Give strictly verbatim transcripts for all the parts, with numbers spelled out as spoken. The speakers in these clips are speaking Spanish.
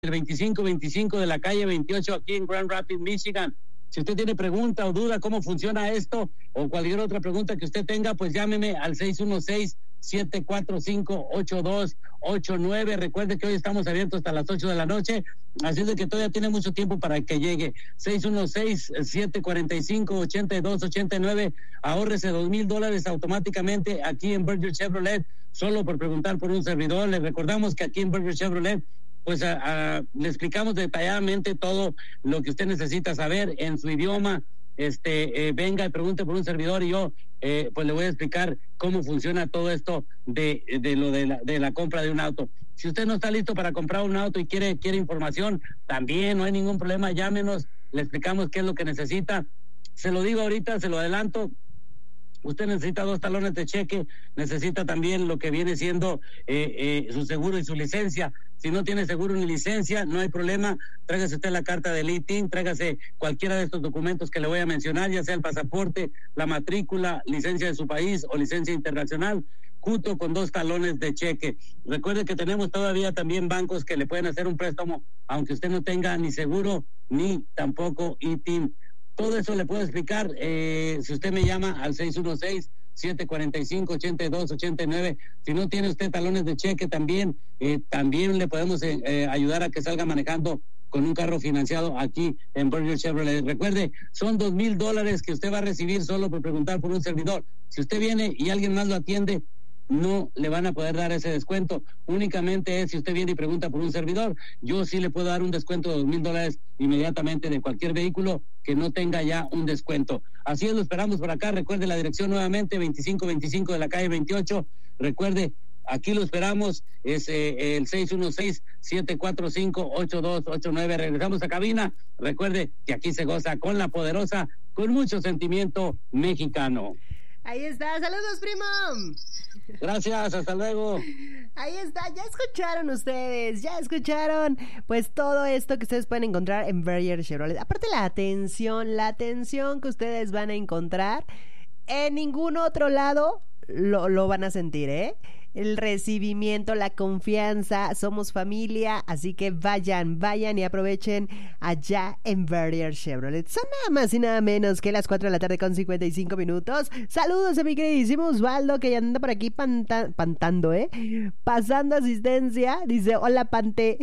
el veinticinco veinticinco de la calle veintiocho aquí en Grand Rapids, Michigan. Si usted tiene pregunta o duda cómo funciona esto o cualquier otra pregunta que usted tenga, pues llámeme al seis uno seis, siete cuatro cinco, ocho dos ocho nueve. Recuerde que hoy estamos abiertos hasta las ocho de la noche, así de que todavía tiene mucho tiempo para que llegue. seis uno seis, siete cuatro cinco, ocho dos ocho nueve. Ahórrese dos mil dólares automáticamente aquí en Berger Chevrolet, solo por preguntar por un servidor. Les recordamos que aquí en Berger Chevrolet pues a, a, le explicamos detalladamente todo lo que usted necesita saber en su idioma. Este, eh, venga y pregunte por un servidor y yo eh, pues le voy a explicar cómo funciona todo esto de, de lo de la, de la compra de un auto. Si usted no está listo para comprar un auto y quiere, quiere información, también no hay ningún problema, llámenos, le explicamos qué es lo que necesita. Se lo digo ahorita, se lo adelanto. Usted necesita dos talones de cheque, necesita también lo que viene siendo eh, eh, su seguro y su licencia. Si no tiene seguro ni licencia, no hay problema. Tráigase usted la carta de I T I N, tráigase cualquiera de estos documentos que le voy a mencionar, ya sea el pasaporte, la matrícula, licencia de su país o licencia internacional, junto con dos talones de cheque. Recuerde que tenemos todavía también bancos que le pueden hacer un préstamo, aunque usted no tenga ni seguro ni tampoco I T I N. Todo eso le puedo explicar eh, si usted me llama al seis uno seis, siete cuatro cinco, ocho dos ocho nueve. Si no tiene usted talones de cheque también, eh, también le podemos eh, eh, ayudar a que salga manejando con un carro financiado aquí en Berger Chevrolet. Recuerde, son dos mil dólares que usted va a recibir solo por preguntar por un servidor. Si usted viene y alguien más lo atiende, no le van a poder dar ese descuento. Únicamente es si usted viene y pregunta por un servidor. Yo sí le puedo dar un descuento de dos mil dólares inmediatamente de cualquier vehículo que no tenga ya un descuento. Así es, lo esperamos por acá. Recuerde la dirección nuevamente, veinticinco veinticinco de la calle veintiocho. Recuerde, aquí lo esperamos, es eh, el seis uno seis, siete cuatro cinco, ocho dos ocho nueve. Regresamos a cabina. Recuerde que aquí se goza con la poderosa, con mucho sentimiento mexicano. Ahí está, saludos, primo. Gracias, hasta luego. Ahí está, ya escucharon ustedes, ya escucharon pues todo esto que ustedes pueden encontrar en Berger Chevrolet. Aparte la atención, la atención que ustedes van a encontrar en ningún otro lado lo, lo van a sentir, ¿eh? El recibimiento, la confianza, somos familia, así que vayan, vayan y aprovechen allá en Berger Chevrolet. Son nada más y nada menos que las cuatro de la tarde con cincuenta y cinco minutos. Saludos a mi queridísimo Osvaldo, que ya anda por aquí panta- pantando, ¿eh? Pasando asistencia. Dice, hola, Pante.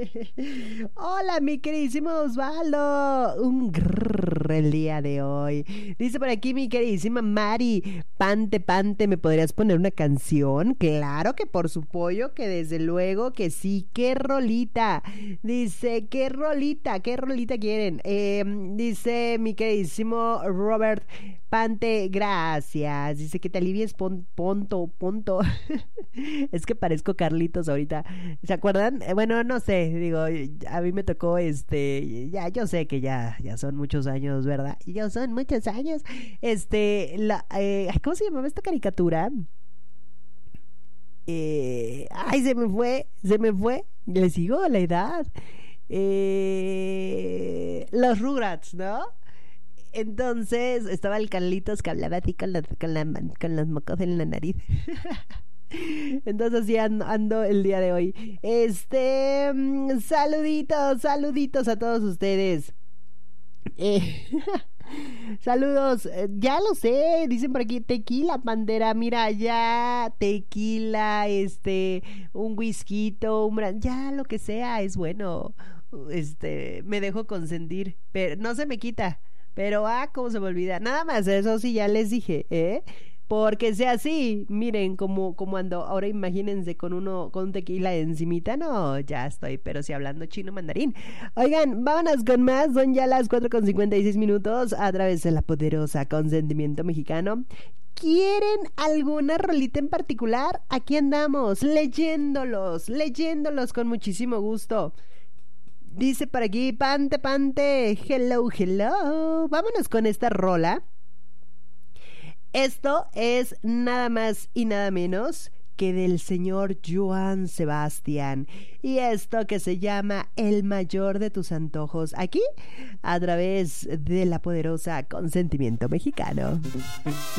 Hola, mi queridísimo Osvaldo. Un grrr el día de hoy. Dice por aquí mi queridísima Mari, Pante, Pante, ¿me podrías poner una canción? Claro. Claro que por su pollo, que desde luego que sí. ¿Qué rolita? Dice, ¿qué rolita? ¿Qué rolita quieren? Eh, dice mi queridísimo Robert Pante, gracias. Dice que te alivies, pon, ponto, ponto. Es que parezco Carlitos ahorita. ¿Se acuerdan? Eh, bueno, no sé, digo, a mí me tocó este, ya, yo sé que ya, ya son muchos años, ¿verdad? Ya son muchos años. Este, la, eh, ¿cómo se llamaba esta caricatura? Eh, ay, se me fue, se me fue, le sigo a la edad. Eh, los Rugrats, ¿no? Entonces estaba el Carlitos que hablaba así con, la, con, la, con los mocos en la nariz. Entonces así ando, ando el día de hoy. Este, saluditos, saluditos a todos ustedes. Eh, saludos, ya lo sé, dicen por aquí tequila, Pantera, mira, ya tequila, este, un whisky, un bran... ya lo que sea es bueno, este, me dejo consentir, pero no se me quita, pero ah, cómo se me olvida, nada más, eso sí ya les dije, eh, porque sea así, miren como, como ando, ahora imagínense con uno, con un tequila encimita, no, ya estoy, pero si hablando chino mandarín. Oigan, vámonos con más, son ya las cuatro con cincuenta y seis minutos a través de la poderosa Consentimiento Mexicano. ¿Quieren alguna rolita en particular? Aquí andamos, leyéndolos, leyéndolos con muchísimo gusto. Dice por aquí, Pante, Pante, hello, hello, vámonos con esta rola. Esto es nada más y nada menos que del señor Joan Sebastián. Y esto que se llama El mayor de tus antojos. Aquí, a través de la poderosa Consentimiento Mexicano.